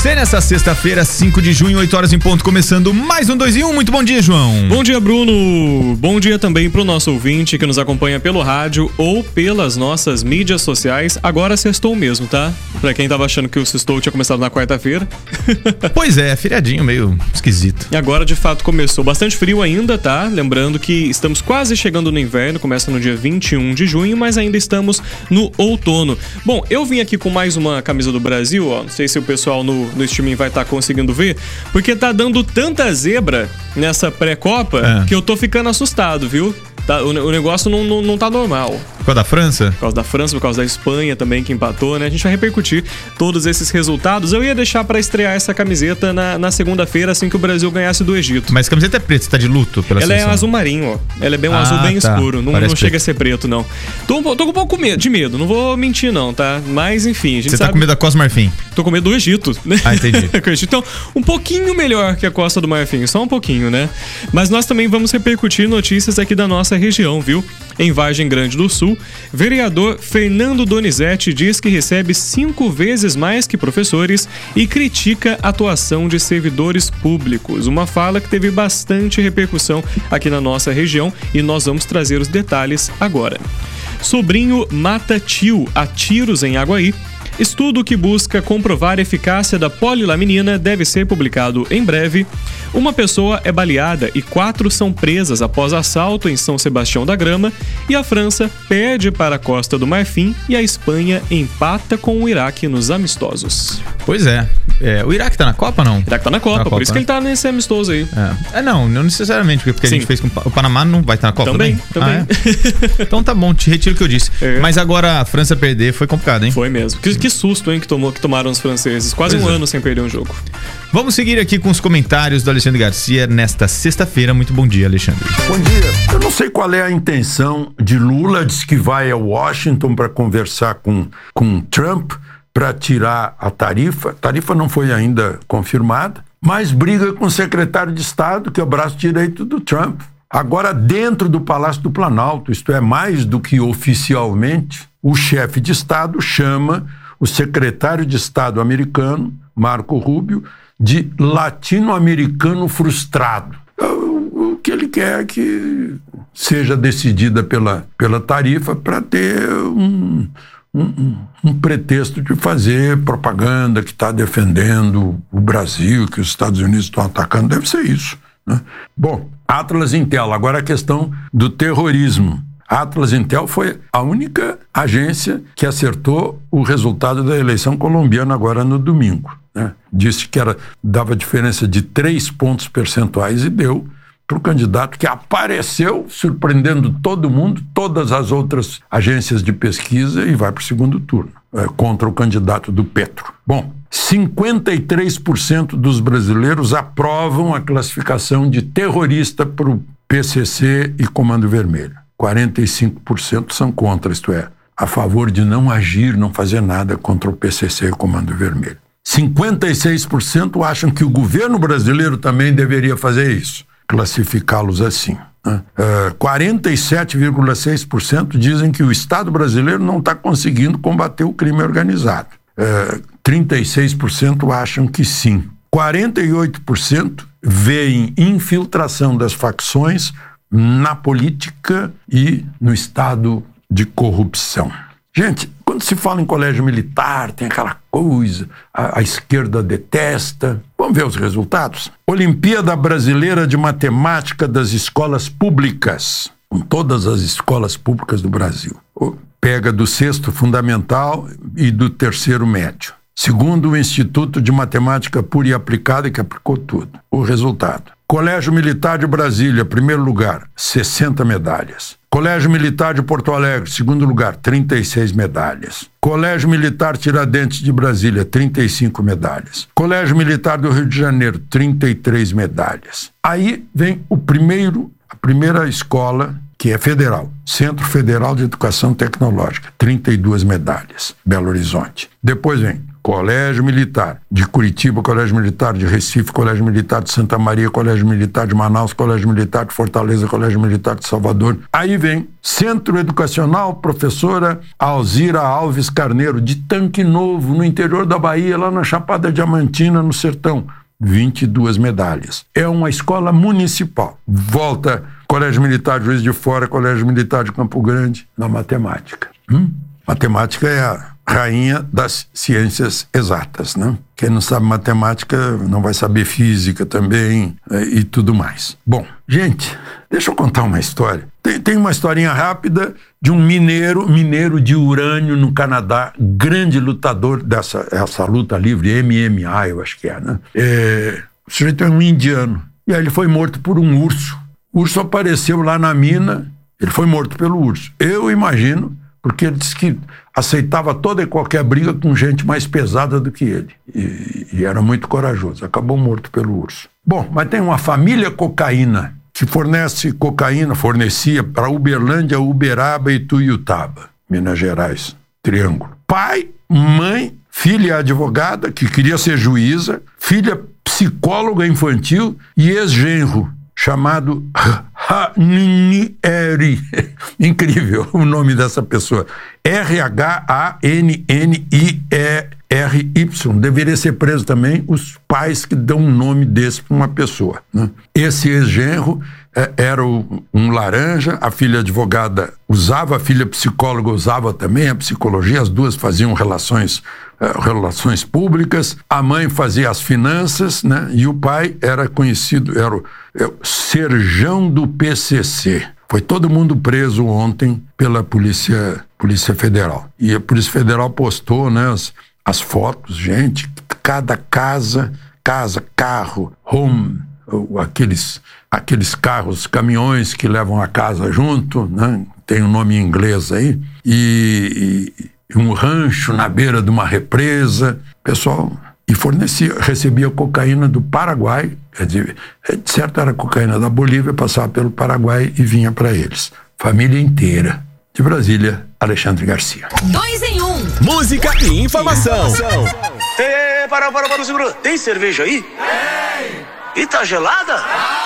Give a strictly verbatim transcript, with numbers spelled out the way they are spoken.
Nessa sexta-feira, cinco de junho, oito horas em ponto, começando mais um dois em um. Muito bom dia, João. Bom dia, Bruno. Bom dia também pro nosso ouvinte que nos acompanha pelo rádio ou pelas nossas mídias sociais. Agora sextou mesmo, tá? Pra quem tava achando que o sextou tinha começado na quarta-feira. Pois é, feriadinho meio esquisito. E agora, de fato, começou bastante frio ainda, tá? Lembrando que estamos quase chegando no inverno, começa no dia vinte e um de junho, mas ainda estamos no outono. Bom, eu vim aqui com mais uma camisa do Brasil, ó. Não sei se o pessoal no no streaming vai estar tá conseguindo ver, porque tá dando tanta zebra nessa pré-copa é. que eu tô ficando assustado, viu? Tá, o, o negócio não, não, não tá normal. Por causa da França? Por causa da França, por causa da Espanha também, que empatou, né? A gente vai repercutir todos esses resultados. Eu ia deixar pra estrear essa camiseta na, na segunda-feira, assim que o Brasil ganhasse do Egito. Mas a camiseta é preta, você tá de luto pela Ela seleção? É azul marinho, ó. Ela é bem um ah, azul bem tá. escuro. Não, não chega a ser preto, não. Tô, tô com um pouco de medo, não vou mentir, não, tá? Mas, enfim, a gente Você sabe... tá com medo da Costa do Marfim? Tô com medo do Egito, né? Ah, entendi. Então, um pouquinho melhor que a Costa do Marfim, só um pouquinho, né? Mas nós também vamos repercutir notícias aqui da nossa região, viu? Em Vargem Grande do Sul, vereador Fernando Donizete diz que recebe cinco vezes mais que professores e critica a atuação de servidores públicos. Uma fala que teve bastante repercussão aqui na nossa região e nós vamos trazer os detalhes agora. Sobrinho mata tio a tiros em Aguaí. Estudo que busca comprovar a eficácia da polilaminina deve ser publicado em breve. Uma pessoa é baleada e quatro são presas após assalto em São Sebastião da Grama. E a França perde para a Costa do Marfim e a Espanha empata com o Iraque nos amistosos. Pois é. é o Iraque tá na Copa, não? O Iraque tá na Copa, na por Copa, isso né? que ele tá nesse amistoso aí. É, é não, não necessariamente, porque, porque a gente fez com o Panamá não vai estar na Copa também. Também, ah, é? Então tá bom, te retiro o que eu disse. É. Mas agora a França perder foi complicado, hein? Foi mesmo. Que, que susto, hein, que, tomou, que tomaram os franceses. Quase pois um é. ano sem perder um jogo. Vamos seguir aqui com os comentários do Alexandre Garcia nesta sexta-feira. Muito bom dia, Alexandre. Bom dia. Eu não sei qual é a intenção de Lula, diz que vai a Washington para conversar com, com Trump para tirar a tarifa. A tarifa não foi ainda confirmada, mas briga com o secretário de Estado, que é o braço direito do Trump. Agora, dentro do Palácio do Planalto, isto é, mais do que oficialmente, o chefe de Estado chama o secretário de Estado americano, Marco Rubio, de latino-americano frustrado. O que ele quer é que seja decidida pela, pela tarifa para ter um, um, um pretexto de fazer propaganda que está defendendo o Brasil, que os Estados Unidos estão atacando. Deve ser isso, né? Bom, Atlas Intel, agora a questão do terrorismo. A Atlas Intel foi a única agência que acertou o resultado da eleição colombiana agora no domingo, né? Disse que era, dava diferença de três pontos percentuais e deu para o candidato que apareceu, surpreendendo todo mundo, todas as outras agências de pesquisa, e vai para o segundo turno, é, contra o candidato do Petro. Bom, cinquenta e três por cento dos brasileiros aprovam a classificação de terrorista para o P C C e Comando Vermelho. quarenta e cinco por cento são contra, isto é, a favor de não agir, não fazer nada contra o P C C e o Comando Vermelho. cinquenta e seis por cento acham que o governo brasileiro também deveria fazer isso, classificá-los assim, né? Uh, quarenta e sete vírgula seis por cento dizem que o Estado brasileiro não está conseguindo combater o crime organizado. Uh, trinta e seis por cento acham que sim. quarenta e oito por cento veem infiltração das facções na política e no estado de corrupção. Gente, quando se fala em colégio militar, tem aquela coisa, a, a esquerda detesta. Vamos ver os resultados? Olimpíada Brasileira de Matemática das Escolas Públicas, com todas as escolas públicas do Brasil. Pega do sexto fundamental e do terceiro médio. Segundo o Instituto de Matemática Pura e Aplicada, que aplicou tudo. O resultado: Colégio Militar de Brasília, primeiro lugar, sessenta medalhas. Colégio Militar de Porto Alegre, segundo lugar, trinta e seis medalhas. Colégio Militar Tiradentes de Brasília, trinta e cinco medalhas. Colégio Militar do Rio de Janeiro, trinta e três medalhas. Aí vem o primeiro, a primeira escola, que é federal, Centro Federal de Educação Tecnológica, trinta e duas medalhas, Belo Horizonte. Depois vem Colégio Militar de Curitiba, Colégio Militar de Recife, Colégio Militar de Santa Maria, Colégio Militar de Manaus, Colégio Militar de Fortaleza, Colégio Militar de Salvador. Aí vem Centro Educacional Professora Alzira Alves Carneiro, de Tanque Novo, no interior da Bahia, lá na Chapada Diamantina, no sertão. vinte e duas medalhas. É uma escola municipal. Volta Colégio Militar de Juiz de Fora, Colégio Militar de Campo Grande, na matemática. Hum? Matemática é a rainha das ciências exatas, né? Quem não sabe matemática não vai saber física também e tudo mais. Bom, gente, deixa eu contar uma história. Tem, tem uma historinha rápida de um mineiro, mineiro de urânio no Canadá, grande lutador dessa essa luta livre, M M A, eu acho que é, né? É, o sujeito é um indiano. E aí ele foi morto por um urso. O urso apareceu lá na mina, ele foi morto pelo urso. Eu imagino, porque ele disse que aceitava toda e qualquer briga com gente mais pesada do que ele. E, e era muito corajoso. Acabou morto pelo urso. Bom, mas tem uma família cocaína que fornece cocaína, fornecia para Uberlândia, Uberaba e Tuiutaba, Minas Gerais, triângulo. Pai, mãe, filha advogada, que queria ser juíza, filha psicóloga infantil e ex-genro, chamado Ranieri. Incrível o nome dessa pessoa. R H A N N I E R Y. Deveria ser preso também os pais que dão um nome desse para uma pessoa, né? Esse ex-genro é, era o, um laranja, a filha advogada usava, a filha psicóloga usava também a psicologia, as duas faziam relações, é, relações públicas, a mãe fazia as finanças, né? E o pai era conhecido, era o, é, o serjão do P C C. Foi todo mundo preso ontem pela Polícia, Polícia Federal. E a Polícia Federal postou, né, as, as fotos, gente, cada casa, casa, carro, home, aqueles, aqueles carros, caminhões que levam a casa junto, né, tem um nome em inglês aí, e, e um rancho na beira de uma represa, pessoal, e fornecia, recebia cocaína do Paraguai, quer dizer, de certo era cocaína da Bolívia, passava pelo Paraguai e vinha para eles. Família inteira. De Brasília, Alexandre Garcia. Dois em um. Música e informação. informação. Ei, para, para, para, segura. Tem cerveja aí? Tem. E tá gelada?